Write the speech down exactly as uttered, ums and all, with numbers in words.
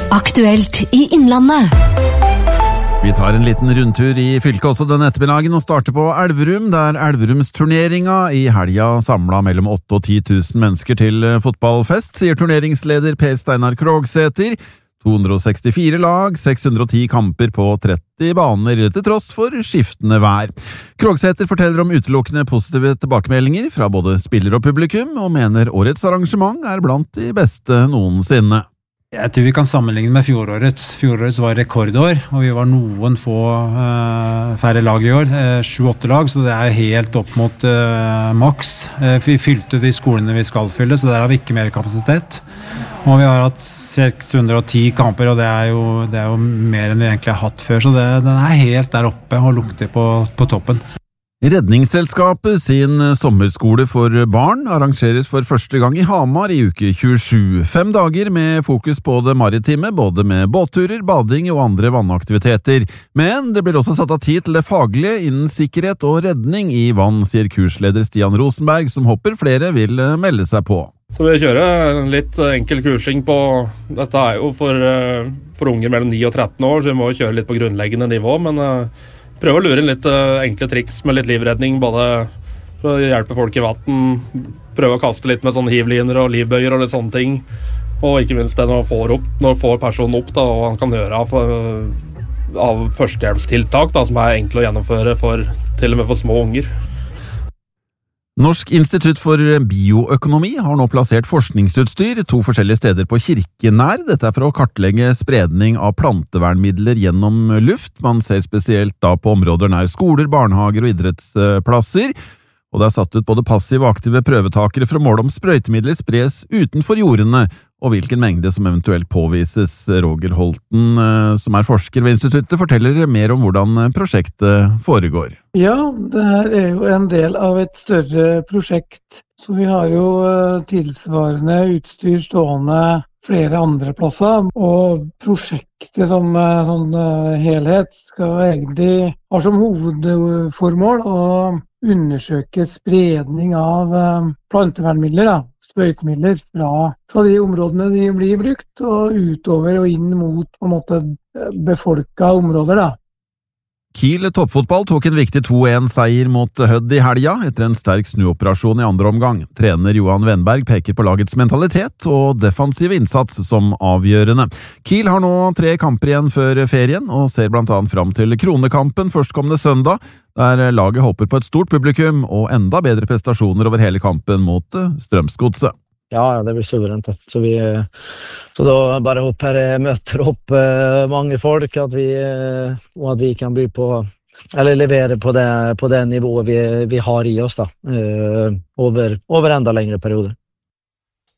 Aktuelt i Innlandet. Vi tar en liten rundtur i fylket også denne ettermiddagen og starter på Elverum, der Elverumsturneringa i helga samlet mellom åtte og ti tusen mennesker til fotballfest, sier turneringsleder Per Steinar Krogsæter. to hundre og sekstifire lag, seks hundre og ti kamper på tretti baner, til tross for skiftende vær. Krogsæter forteller om utelukkende positive tilbakemeldinger fra både spiller og publikum, og mener årets arrangement er blant de beste noensinne. Jeg tror vi kan sammenligne med fjorårets. Fjorårets var rekordår, og vi var noen få uh, færre lag i år, uh, sju-åtte lag, så det er helt opp mot uh, maks. Uh, vi fylte de skolene vi skal fylle, så der har vi ikke mer kapasitet. Og vi har hatt seks hundre og ti kamper, og det er jo, det er jo mer enn vi egentlig har hatt før, så det, den er helt der oppe og lukter på, på toppen. Redningsselskapet sin sommerskole for barn arrangeres for første gang i Hamar i uke tjuesju. Fem dager med fokus på det maritime, både med båtturer, bading og andre vannaktiviteter. Men det blir også satt av tid til det faglige innen sikkerhet og redning i vann, sier kursleder Stian Rosenberg, som håper flere vil melde seg på. Så vi kjører en litt enkel kursing på, dette er jo for, for unger mellom ni og tretten år, så vi må kjøre litt på grunnleggende nivå, men prøve å lure inn litt uh, enkle triks med litt livredning, både for å hjelpe folk i vatten, prøve å kaste litt med sånne hivliner og livbøyer og litt sånne ting, og ikke minst det når man får, opp, når får personen opp, da, og han kan gjøre av, av førstehjelpstiltak da, som er enkle å gjennomføre for, til og med for små unger. Norsk institutt for bioøkonomi har nå plassert forskningsutstyr to forskjellige steder på Kirkenær. Dette er for å kartlegge spredning av plantevernmidler gjennom luft. Man ser spesielt da på områder nær skoler, barnehager og idrettsplasser. Og det er satt ut både passive og aktive prøvetakere for å måle om sprøytemidler spres utenfor jordene, og hvilken mengde som eventuelt påvises. Roger Holten, som er forsker ved instituttet, forteller mer om hvordan prosjektet foregår. Ja, det her er jo en del av et større prosjekt, så vi har jo tilsvarende utstyr stående flere andre plasser, og prosjektet som sånn helhet skal egentlig ha som hovedformål å undersøke spredning av plantevernmidler, da, sprøytemidler fra, fra de områdene de blir brukt, og utover og inn mot på en måte befolka områder, da. Kiel toppfotball tok en viktig to-en-seier mot Hødd i helga etter en sterk snuoperasjon i andre omgang. Trener Johan Wenberg peker på lagets mentalitet og defensiv innsats som avgjørende. Kiel har nå tre kamper igjen før ferien, og ser blant annet fram til Kronekampen førstkommende søndag, der laget håper på et stort publikum og enda bedre prestasjoner over hele kampen mot Strømsgodset. Ja, det blir suverent. Så, vi, så da bare håper jeg møter opp eh, mange folk, at vi, eh, og at vi kan by på, eller levere på det, på det nivået vi, vi har i oss da, eh, over, over enda lengre perioder.